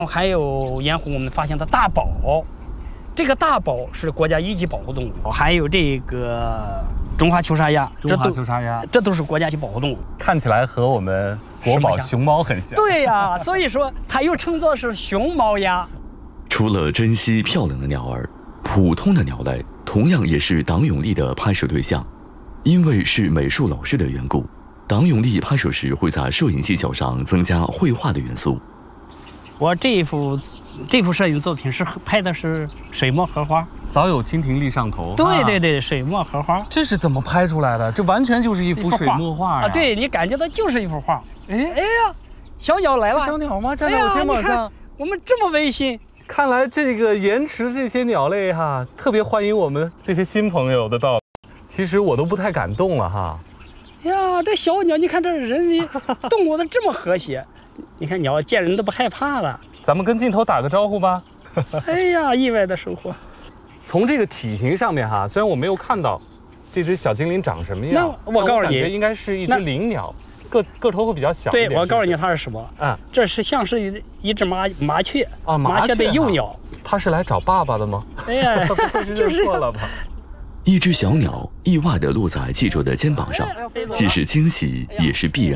还有盐湖我们发现的大宝，这个大宝是国家一级保护动物，还有这个中华球沙鸭，这都是国家级保护动物， 看起来和我们国宝熊猫很像。 对呀，所以说它又称作是熊猫鸭。 除了珍惜漂亮的鸟儿，普通的鸟类同样也是党永利的拍摄对象。因为是美术老师的缘故，党永利拍摄时会在摄影技巧上增加绘画的元素。 我这幅摄影作品是拍的是水墨荷花， 早有蜻蜓立上头。 对，水墨荷花。 这是怎么拍出来的？这完全就是一幅水墨画啊！对，你感觉到就是一幅画。哎呀，小鸟来了！ 小鸟吗？站在我肩膀上。 我们这么温馨。 看来这个盐池这些鸟类哈，特别欢迎我们这些新朋友的到来。其实我都不太敢动了哈。 呀，这小鸟，你看这人为动物的这么和谐。你看鸟见人都不害怕了。 咱们跟镜头打个招呼吧。 哎呀，意外的收获。 从这个体型上面哈，虽然我没有看到这只小精灵长什么样， 那我告诉你， 应该是一只灵鸟，个头会比较小一点。 对，我告诉你它是什么？这是像是一只麻雀啊，麻雀的幼鸟。 它是来找爸爸的吗？ 哎呀， 就是错了吧。 一只小鸟意外地落在记者的肩膀上，既是惊喜也是必然。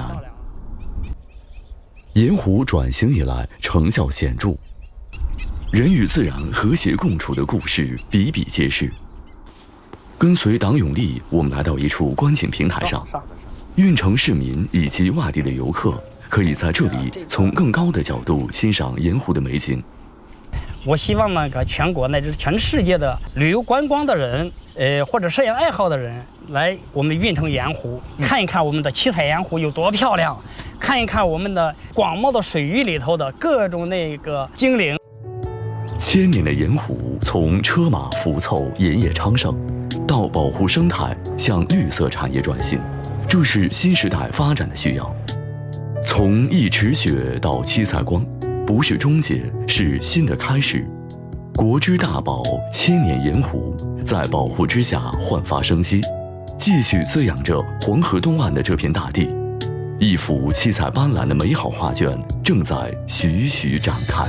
盐湖转型以来成效显著，人与自然和谐共处的故事比比皆是。跟随党永利，我们来到一处观景平台上，运城市民以及外地的游客可以在这里从更高的角度欣赏盐湖的美景。 我希望全国乃至全世界的旅游观光的人，或者摄影爱好的人来我们运城盐湖看一看我们的七彩盐湖有多漂亮，看一看我们的广袤的水域里头的各种那个精灵。 千年的盐湖从车马浮凑、盐业昌盛，到保护生态向绿色产业转型，这是新时代发展的需要。从一池雪到七彩光，不是终结，是新的开始。国之大宝千年盐湖，在保护之下焕发生机，继续滋养着黄河东岸的这片大地。一幅七彩斑斓的美好画卷正在徐徐展开。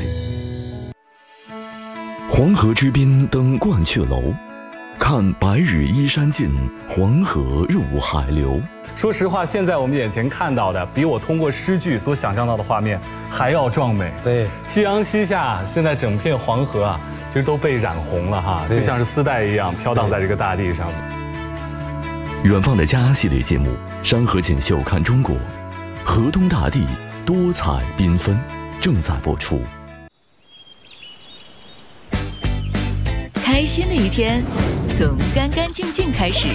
黄河之滨登鹳雀楼，看白日依山尽，黄河入海流。 说实话，现在我们眼前看到的，比我通过诗句所想象到的画面还要壮美。 对， 夕阳西下，现在整片黄河啊，其实都被染红了哈，就像是丝带一样飘荡在这个大地上。 远方的家系列节目《山河锦绣看中国》，河东大地多彩缤纷，正在播出。 开心的一天，从干干净净开始。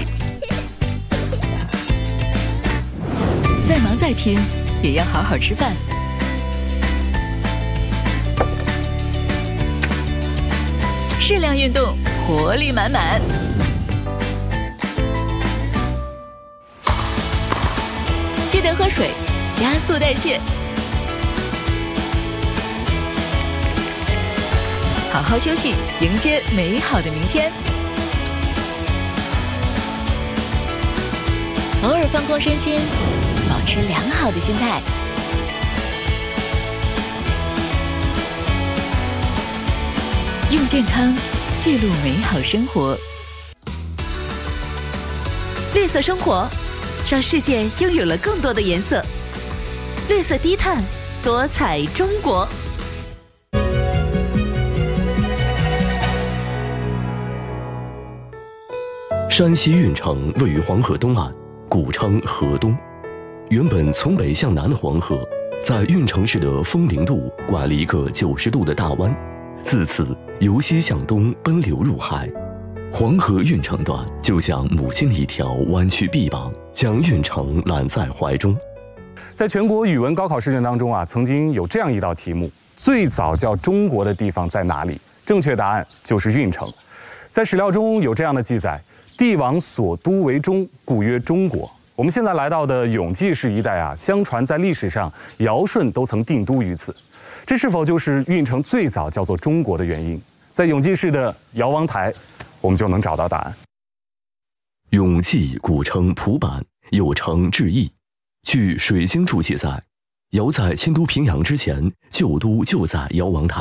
再忙再拼，也要好好吃饭。适量运动，活力满满。记得喝水，加速代谢。好好休息，迎接美好的明天。偶尔放空身心，保持良好的心态。用健康记录美好生活。 绿色生活，让世界拥有了更多的颜色。绿色低碳，多彩中国。 山西运城位于黄河东岸，古称河东。原本从北向南的黄河，在运城市的枫林渡拐了一个90度的大弯，自此由西向东奔流入海。黄河运城段就像母亲的一条弯曲臂膀，将运城揽在怀中。 在全国语文高考试卷当中啊，曾经有这样一道题目：最早叫中国的地方在哪里？正确答案就是运城。在史料中有这样的记载：帝王所都为中，故曰中国。我们现在来到的永济市一带啊，相传在历史上尧舜都曾定都于此，这是否就是运城最早叫做中国的原因？在永济市的尧王台，我们就能找到答案。 永济古称蒲坂，又称至邑。据《水经注》记载， 尧在迁都平阳之前，旧都就在尧王台。